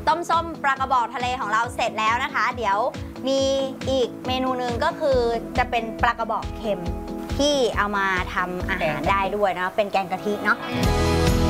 ต้มส้มปลากระบอกทะเลของเราเสร็จแล้วนะคะ เดี๋ยวมีอีกเมนูหนึ่งก็คือจะเป็นปลากระบอกเค็มที่เอามาทำอาหารได้ด้วยนะเป็นแกงกะทิเนาะ